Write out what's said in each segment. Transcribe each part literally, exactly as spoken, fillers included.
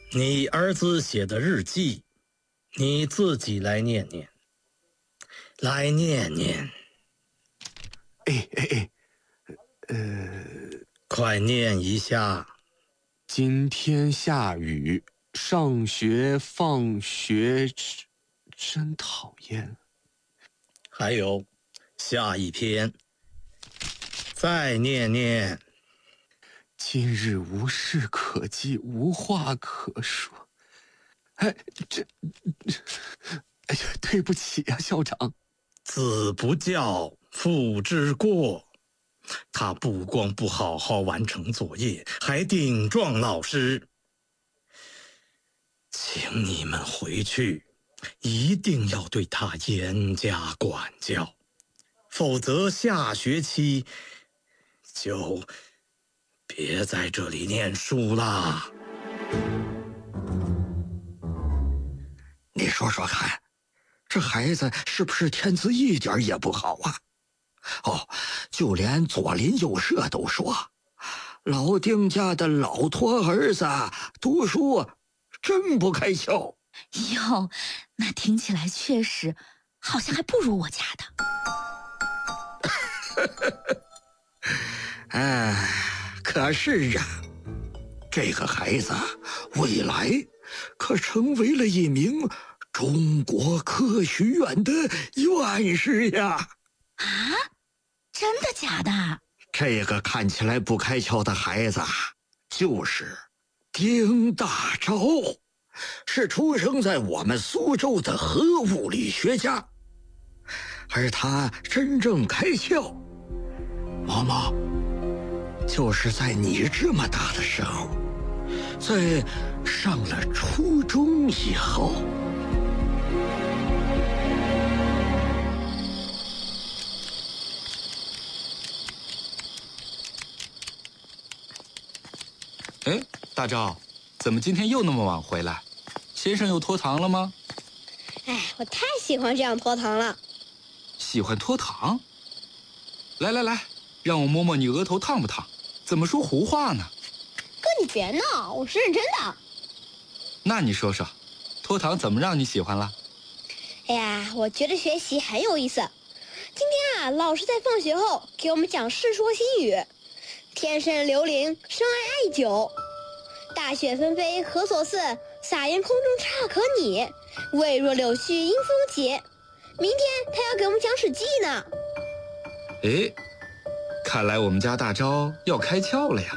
你儿子写的日记，你自己来念念，来念念。 哎哎哎，呃， 快念一下。 今天下雨，上学放学真讨厌。 还有，下一篇，再念念。 今日无事可记，无话可说。哎，这，哎呀，对不起呀、啊，校长。 子不教，父之过。他不光不好好完成作业，还顶撞老师。请你们回去，一定要对他严加管教，否则下学期就别在这里念书啦。 你说说看，这孩子是不是天资一点也不好啊？哦，就连左邻右舍都说，老丁家的老托儿子读书真不开窍。 哟，那听起来确实好像还不如我家的。 哎，可是啊，这个孩子未来可成为了一名中国科学院的院士呀！ 啊，真的假的？ 这个看起来不开窍的孩子，就是丁大钊，是出生在我们苏州的核物理学家。而他真正开窍，毛毛，就是在你这么大的时候，在上了初中以后。 哎，大钊，怎么今天又那么晚回来？先生又脱糖了吗？ 哎，我太喜欢这样脱糖了。 喜欢脱糖？来来来，让我摸摸你额头烫不烫？怎么说胡话呢？ 哥，你别闹，我是认真的。 那你说说，脱糖怎么让你喜欢了？ 哎呀，我觉得学习很有意思。今天啊，老师在放学后给我们讲《世说新语》。天生刘伶，生而爱酒。大雪纷飞何所似？洒盐空中差可拟。未若柳絮因风结。明天他要给我们讲《史记》呢。 哎，看来我们家大钊要开窍了呀。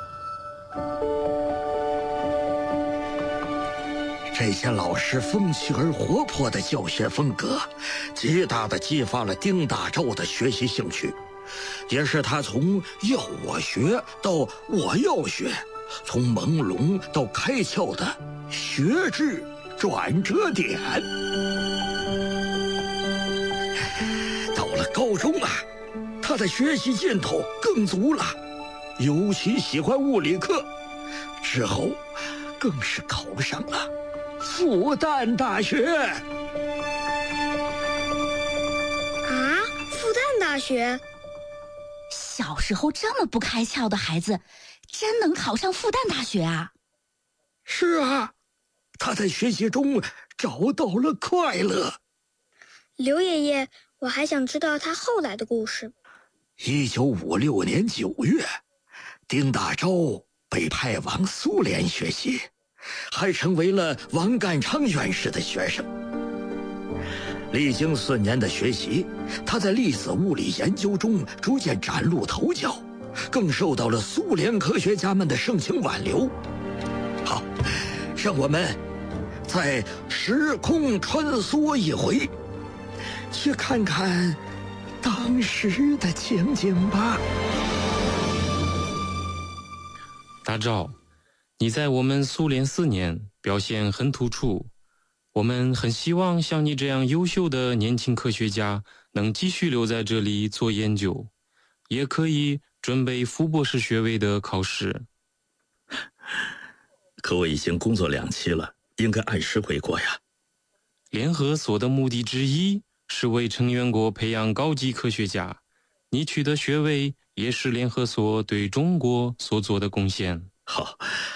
这些老师风趣而活泼的教学风格，极大地激发了丁大钊的学习兴趣，也是他从要我学到我要学，从朦胧到开窍的学制转折点。到了高中啊，他的学习劲头更足了，尤其喜欢物理课，之后更是考上了复旦大学。 啊，复旦大学？ 小时候这么不开窍的孩子，真能考上复旦大学啊？ 是啊，他在学习中找到了快乐。 刘爷爷，我还想知道他后来的故事。 一九五六年九月，丁大钊被派往苏联学习，还成为了王淦昌院士的学生。历经四年的学习，他在粒子物理研究中逐渐崭露头角，更受到了苏联科学家们的盛情挽留。好，让我们再时空穿梭一回，去看看当时的情景吧。 大钊，你在我们苏联四年表现很突出，我们很希望像你这样优秀的年轻科学家能继续留在这里做研究，也可以准备副博士学位的考试。 可我已经工作两期了，应该按时回国呀。 联合所的目的之一是为成员国培养高级科学家，你取得学位也是联合所对中国所做的贡献。 好。